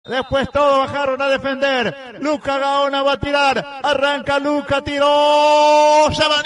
Después todos bajaron a defender. Luca Gaona va a tirar. Arranca Luca, tiró.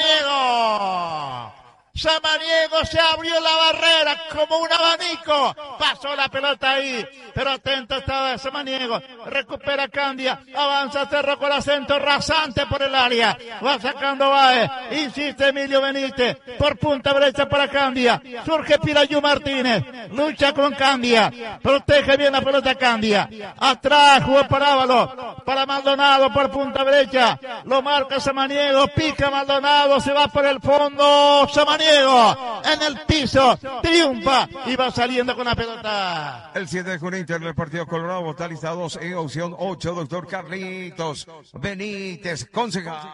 Samaniego se abrió la barrera como un abanico. Pasó la pelota ahí. Pero atento estaba Samaniego. Recupera Candia. Avanza Cerro con acento rasante por el área. Va sacando Baez. Insiste Emilio Benítez. Por punta derecha para Candia. Surge Pirayu Martínez. Lucha con Candia. Protege bien la pelota Candia. Atrás jugó para Ábalos. Para Maldonado por punta derecha. Lo marca Samaniego. Pica Maldonado. Se va por el fondo. Samaniego en el piso, triunfa y va saliendo con la pelota. El 7 de junio interno del partido Colorado, Botalista 2 en opción 8, doctor Carlitos Benítez, concejal.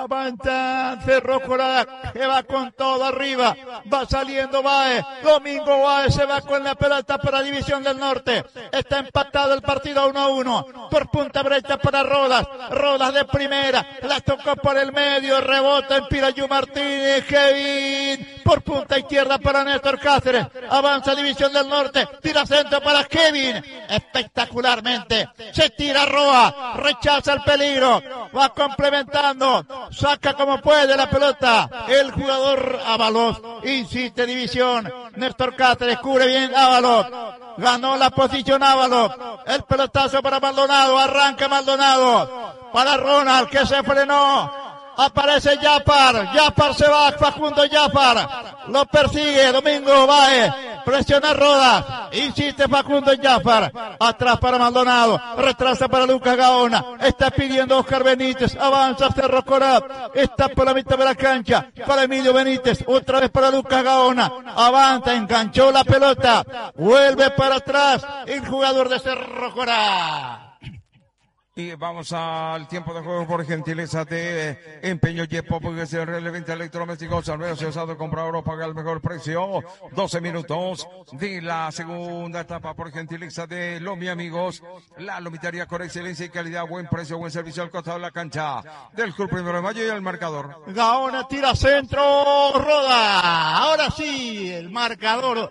Avanza Cerro Colorado, que va con todo arriba, va saliendo Baez, Domingo Baez se va con la pelota para División del Norte, está empatado el partido 1-1, por punta derecha para Rodas de primera, la tocó por el medio, rebota en Pirayu Martínez, Kevin, por punta izquierda para Néstor Cáceres, avanza División del Norte, tira centro para Kevin, espectacularmente, se tira Roa, rechaza el peligro, va complementando, saca como puede la pelota, el jugador Ábalos, insiste División, Néstor Cáceres cubre bien Ábalos, ganó la posición Ábalos, el pelotazo para Maldonado, arranca Maldonado, para Ronald que se frenó, aparece Yapar se va, Facundo Yapar, lo persigue Domingo Baez, presiona Rodas, insiste Facundo Yapar, atrás para Maldonado, retrasa para Lucas Gaona, está pidiendo Oscar Benítez, avanza Cerro Corá, está por la mitad de la cancha, para Emilio Benítez, otra vez para Lucas Gaona, avanza, enganchó la pelota, vuelve para atrás, el jugador de Cerro Corá. Y vamos al tiempo de juego por gentileza de Empeño Yepo, porque es el relevante electrodoméstico. Salveo se ha usado, comprador, paga el mejor precio. 12 minutos de la segunda etapa por gentileza de los mi amigos. La lomitaría con excelencia y calidad, buen precio, buen servicio al costado de la cancha del Club 1 de Mayo y el marcador. Gaona tira centro, Roda. Ahora sí, el marcador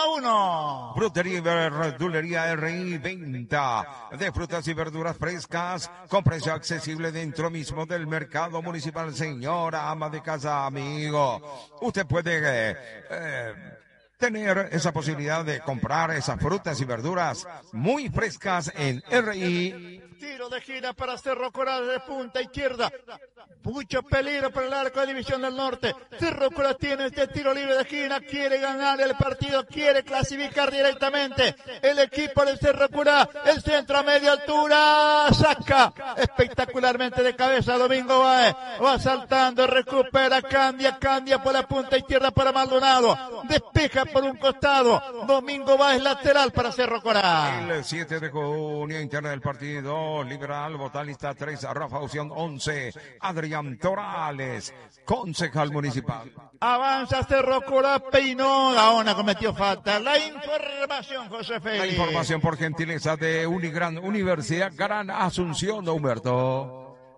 1-1. Frutería y verdulería RI, venta de frutas y verduras frescas con precio accesible dentro mismo del mercado municipal. Señora ama de casa, amigo, usted puede tener esa posibilidad de comprar esas frutas y verduras muy frescas en RI. Tiro de esquina para Cerro Corá de punta izquierda. Mucho peligro para el arco de División del Norte. Cerro Corá tiene este tiro libre de esquina. Quiere ganar el partido. Quiere clasificar directamente. El equipo de Cerro Corá. El centro a media altura. Saca espectacularmente de cabeza Domingo Baez. Va saltando. Recupera. Cambia por la punta izquierda para Maldonado. Despeja por un costado. Domingo Baez lateral para Cerro Corá. El 7 de junio interna del partido. Liberal, Botalista 3, Rafa Opción 11, Adrián Torales, concejal municipal. Avanza Cerro Corá, peinó, Gaona cometió falta. La información, José Félix. La información por gentileza de Unigran Universidad Gran Asunción, Humberto.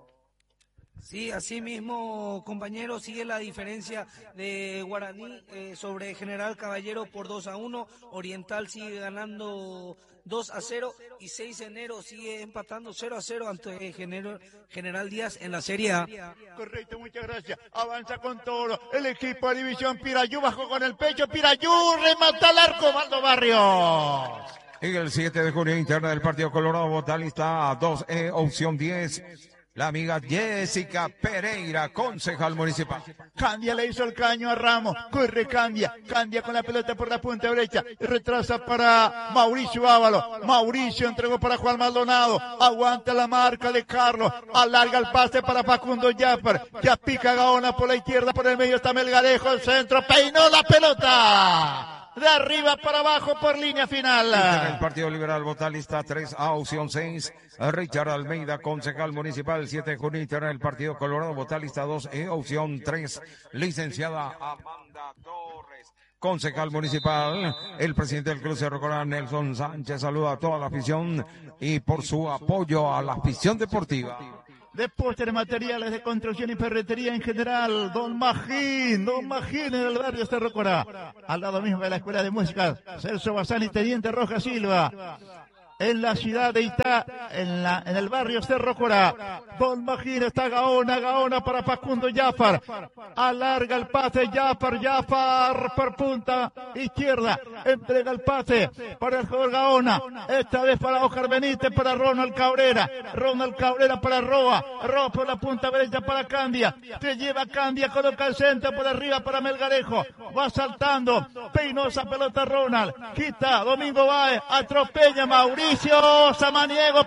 Sí, así mismo, compañero, sigue la diferencia de Guaraní sobre General Caballero por 2-1. Oriental sigue ganando 2-0 y 6 de enero sigue empatando 0-0 ante General Díaz en la Serie A. Correcto, muchas gracias. Avanza con todo el equipo de División. Pirayú bajó con el pecho. Pirayú remata al arco. Valdo Barrios. En el 7 de junio interna del partido Colorado, Botalista 2, opción 10. La amiga Jessica Pereira, concejal municipal. Candia le hizo el caño a Ramos. Corre Candia con la pelota por la punta derecha. Retrasa para Mauricio Ábalos. Mauricio entregó para Juan Maldonado. Aguanta la marca de Carlos. Alarga el pase para Facundo Yapar. Ya pica Gaona por la izquierda, por el medio está Melgarejo. El centro, peinó la pelota. De arriba para abajo por línea final. En el partido liberal, Botalista 3, opción 6. Richard Almeida, concejal municipal. 7 de junio interna el partido Colorado, Botalista 2, opción 3. Licenciada Amanda Torres, concejal municipal. El presidente del Club Cerro Corá, Nelson Sánchez, saluda a toda la afición y por su apoyo a la afición deportiva. De postres, materiales de construcción y ferretería en general, Don Magín en el barrio Cerro Corá, al lado mismo de la Escuela de Música Celso Bazán y Teniente Rojas Silva. en la ciudad de Itá, en el barrio Cerro Corá. Don Magín está Gaona para Facundo Jafar. Alarga el pase Jafar por punta izquierda. Entrega el pase para el jugador Gaona. Esta vez para Oscar Benítez, para Ronald Cabrera para Roa por la punta derecha para Candia. Se lleva Candia, coloca el centro por arriba para Melgarejo. Va saltando. Peinosa pelota Ronald. Quita Domingo Báez. Atropella Mauricio Samaniego,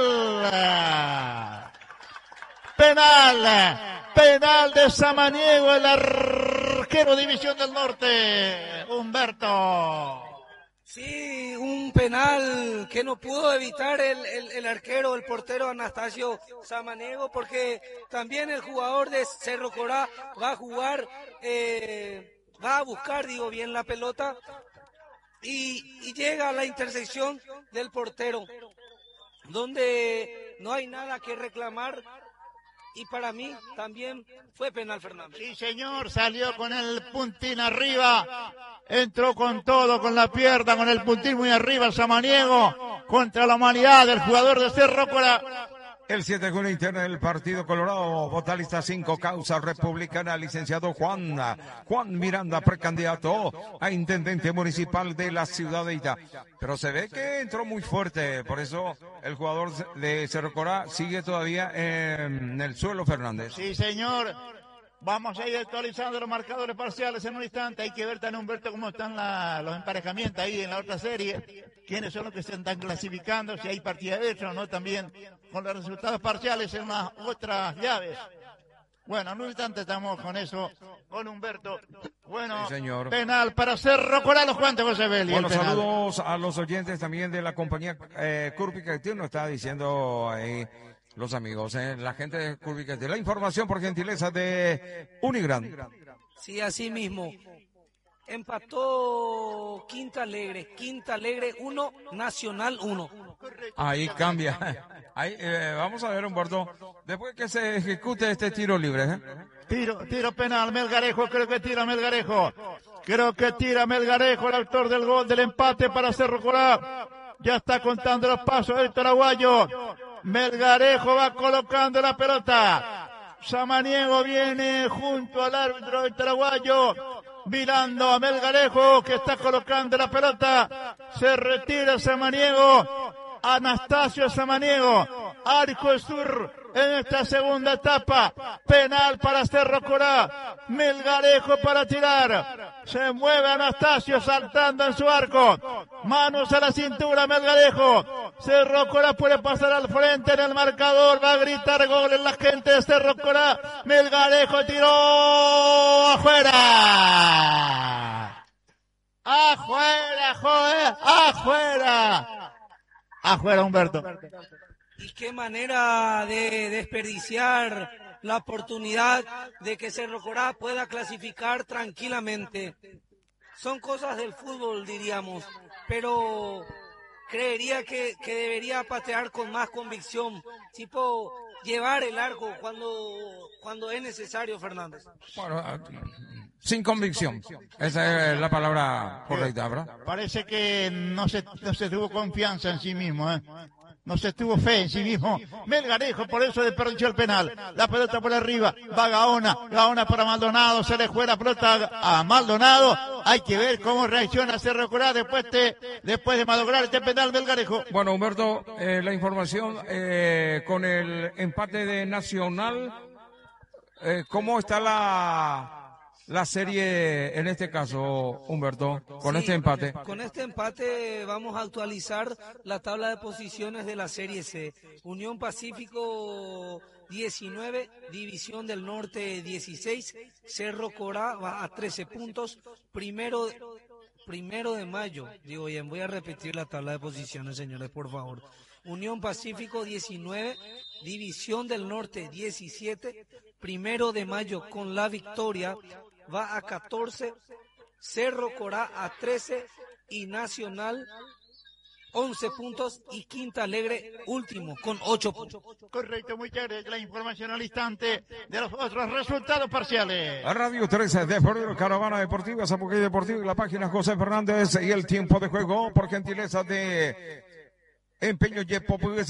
penal de Samaniego, el arquero División del Norte, Humberto. Sí, un penal que no pudo evitar el arquero, el portero Anastasio Samaniego, porque también el jugador de Cerro Corá va a buscar bien la pelota. Y llega a la intersección del portero, donde no hay nada que reclamar, y para mí también fue penal, Fernando. Sí, señor, salió con el puntín arriba, entró con todo, con la pierna, con el puntín muy arriba, Samaniego, contra la humanidad del jugador de Cerro Corá. El 7 de junio interno del Partido Colorado, vota lista 5, causa republicana, licenciado Juan Miranda, precandidato a intendente municipal de la ciudad de Itá. Pero se ve que entró muy fuerte, por eso el jugador de Cerro Corá sigue todavía en el suelo, Fernández. Sí, señor. Vamos a ir actualizando los marcadores parciales en un instante. Hay que ver también, Humberto, cómo están los emparejamientos ahí en la otra serie. Quiénes son los que se están clasificando, si hay partida hecha o no, también con los resultados parciales en las otras llaves. Bueno, en un instante estamos con eso, con Humberto. Bueno, sí, señor. Penal para Cerro Corá, los cuantos, José Belli. Bueno, saludos a los oyentes también de la compañía Curpicactil, nos está diciendo ahí los amigos, la gente de Curpicactil. La información por gentileza de Unigran. Sí, así mismo. Empató Quinta Alegre 1, Nacional 1. Ahí cambia. Ahí, vamos a ver, Humberto, después que se ejecute este tiro libre. Tiro penal, Melgarejo, creo que tira Melgarejo, el autor del gol del empate para Cerro Corá. Ya está contando los pasos el taraguayo. Melgarejo va colocando la pelota. Samaniego viene junto al árbitro del taraguayo, mirando a Melgarejo, que está colocando la pelota. Se retira Samaniego. Anastasio Samaniego, Arco Sur en esta segunda etapa. Penal para Cerro Corá. Melgarejo para tirar. Se mueve Anastasio saltando en su arco. Manos a la cintura Melgarejo. Cerro Corá puede pasar al frente en el marcador. Va a gritar gol en la gente de Cerro Corá. Melgarejo tiró afuera. Afuera, Humberto. Y qué manera de desperdiciar la oportunidad de que Cerro Corá pueda clasificar tranquilamente. Son cosas del fútbol, diríamos, pero creería que debería patear con más convicción, tipo llevar el arco cuando es necesario, Fernández. Bueno, sin convicción. Esa es la palabra correcta, ¿verdad? Parece que no se tuvo confianza en sí mismo, No se tuvo fe en sí mismo. Melgarejo, por eso desperdició el penal. La pelota por arriba. Va Gaona para Maldonado. Se le juega la pelota a Maldonado. Hay que ver cómo reacciona Cerro Corá después de malograr este penal Melgarejo. Bueno, Humberto, la información con el empate de Nacional. ¿Cómo está la serie en este caso, Humberto, con este empate? Con este empate vamos a actualizar la tabla de posiciones de la Serie C. Unión Pacífico 19, División del Norte 16, Cerro Corá va a 13 puntos, primero de mayo, digo bien, voy a repetir la tabla de posiciones, señores, por favor. Unión Pacífico 19, División del Norte 17, primero de mayo con la victoria va a 14, Cerro Corá a 13 y Nacional 11 puntos y Quinta Alegre último con 8 puntos. Correcto, muy chévere la información al instante de los otros resultados parciales. Radio 13 de Febrero, Caravana Deportiva, Zapuquí Deportivo y la página José Fernández y el tiempo de juego por gentileza de Empeño Yepo